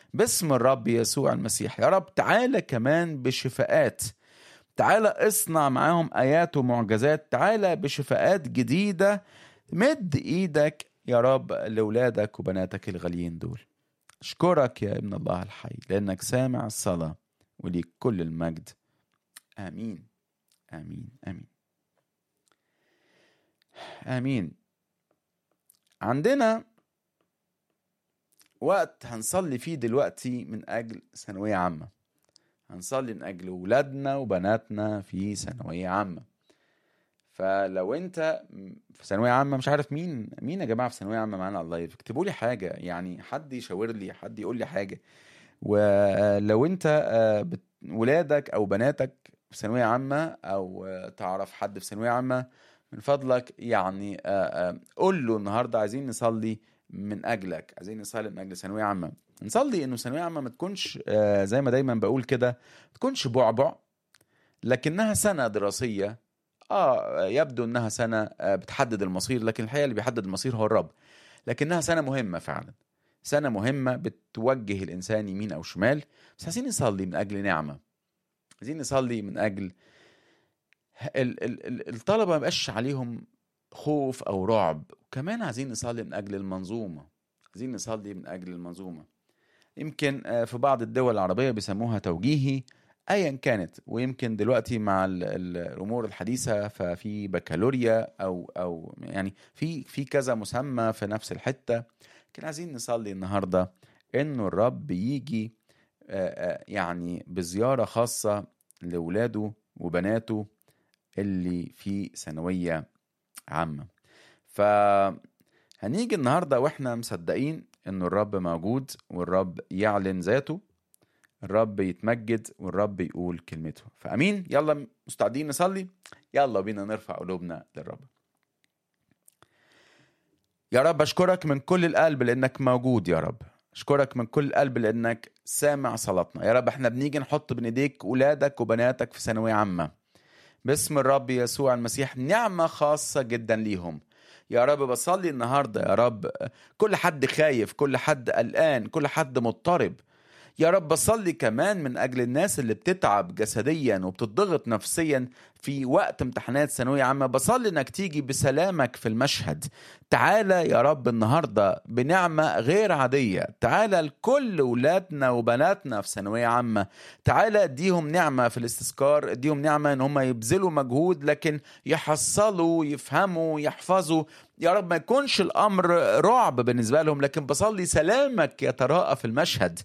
باسم الرب يسوع المسيح. يا رب تعالى كمان بشفاءات، تعالى اصنع معاهم آيات ومعجزات، تعالى بشفاءات جديدة. مد ايدك يا رب لأولادك وبناتك الغاليين دول. أشكرك يا ابن الله الحي لأنك سامع الصلاة، وليك كل المجد. آمين آمين آمين آمين. عندنا وقت هنصلي فيه دلوقتي من أجل ثانوية عامة. هنصلي من أجل ولادنا وبناتنا في ثانوية عامة. فلو انت في ثانوية عامة، مش عارف مين يا جماعة في ثانوية عامة معانا على اللايف، اكتبوا لي حاجة، يعني حد يشاور لي، حد يقول لي حاجة. ولو انت ولادك او بناتك في ثانوية عامة، او تعرف حد في ثانوية عامة، من فضلك يعني قول له النهاردة عايزين نصلي من اجلك، عايزين نصلي من اجل ثانوية عامة. نصلي انه ثانوية عامة ما تكونش زي ما دايما بقول كده، ما تكونش بعبع، لكنها سنة دراسية. يبدو انها سنة بتحدد المصير، لكن الحقيقة اللي بيحدد المصير هو الرب. لكنها سنة مهمة فعلا، سنة مهمة بتوجه الإنسان يمين أو شمال. بس عايزين نصلي من أجل نعمة، عايزين نصلي من أجل الطلبة ما بقاش عليهم خوف أو رعب. وكمان عايزين نصلي من أجل المنظومة، عايزين نصلي من أجل المنظومة. يمكن في بعض الدول العربية بيسموها توجيهي أيا كانت، ويمكن دلوقتي مع الأمور الحديثة ففي بكالوريا أو يعني في كذا مسمى في نفس الحتة. لكن عايزين نصلي النهاردة إنه الرب يجي يعني بزيارة خاصة لأولاده وبناته اللي في ثانوية عامة. فهنيجي النهاردة وإحنا مصدقين إنه الرب موجود، والرب يعلن ذاته، الرب يتمجد، والرب يقول كلمته. فأمين. يلا مستعدين نصلي؟ يلا بينا نرفع قلوبنا للرب. يا رب أشكرك من كل القلب لأنك موجود. يا رب أشكرك من كل القلب لأنك سامع صلاتنا. يا رب احنا بنيجي نحط بين ايديك أولادك وبناتك في ثانوية عامة باسم الرب يسوع المسيح، نعمة خاصة جدا ليهم. يا رب بصلي النهاردة يا رب كل حد خايف، كل حد قلقان، كل حد مضطرب، يا رب بصلي كمان من أجل الناس اللي بتتعب جسديا وبتضغط نفسيا في وقت امتحانات ثانوية عامة. بصلي انك تيجي بسلامك في المشهد. تعالى يا رب النهاردة بنعمة غير عادية، تعالى لكل ولادنا وبناتنا في ثانوية عامة. تعالى اديهم نعمة في الاستذكار، اديهم نعمة ان هم يبذلوا مجهود لكن يحصلوا، يفهموا، يحفظوا. يا رب ما يكونش الأمر رعب بالنسبة لهم، لكن بصلي سلامك يتراءى في المشهد.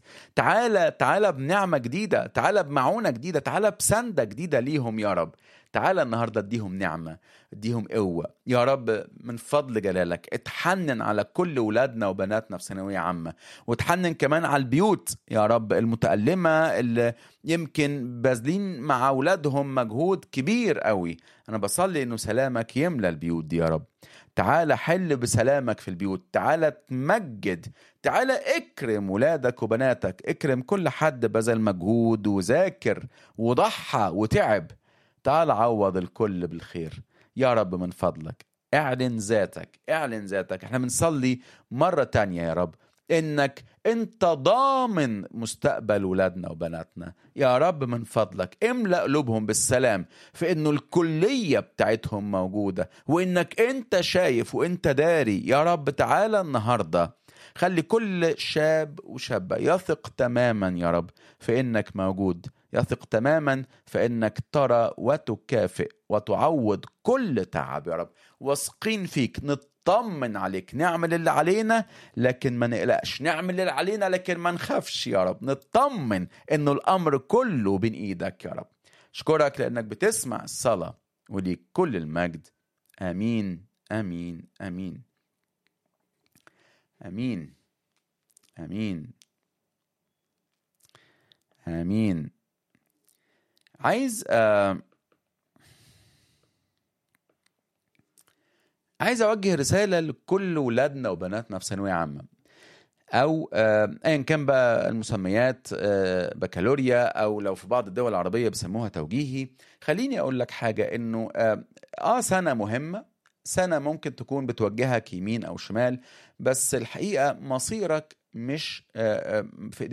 تعالى بنعمة جديدة، تعالى بمعونة جديدة، تعالى بسندة جديدة ليهم يا رب. تعالى النهاردة اديهم نعمة، اديهم قوة يا رب. من فضل جلالك اتحنن على كل ولادنا وبناتنا في ثانوية عامة، وتحنن كمان على البيوت يا رب المتألمة اللي يمكن باذلين مع أولادهم مجهود كبير قوي. أنا بصلي إنه سلامك يملى البيوت دي يا رب. تعالى حل بسلامك في البيوت، تعالى تمجد، تعالى اكرم ولادك وبناتك، اكرم كل حد بذل مجهود وذاكر وضحى وتعب. تعالى عوض الكل بالخير يا رب. من فضلك اعلن ذاتك، اعلن ذاتك. احنا بنصلي مرة تانية يا رب انك انت ضامن مستقبل ولادنا وبناتنا يا رب. من فضلك املأ قلوبهم بالسلام في انه الكلية بتاعتهم موجودة، وانك انت شايف وانت داري يا رب. تعالى النهاردة خلي كل شاب وشابة يثق تماما يا رب في انك موجود، يثق تماما في انك ترى وتكافئ وتعوض كل تعب يا رب. واثقين فيك، نطمن عليك، نعمل اللي علينا لكن ما نقلقش، نعمل اللي علينا لكن ما نخافش يا رب. نطمن انه الامر كله بين ايدك يا رب. اشكرك لانك بتسمع الصلاة، وليك كل المجد. امين امين امين امين امين امين. عايز اوجه رسالة لكل ولادنا وبناتنا في ثانوية عامة، او ايا كان بقى المسميات، بكالوريا او لو في بعض الدول العربية بيسموها توجيهي. خليني اقول لك حاجة، انه سنة مهمة، سنة ممكن تكون بتوجهك يمين او شمال، بس الحقيقة مصيرك مش في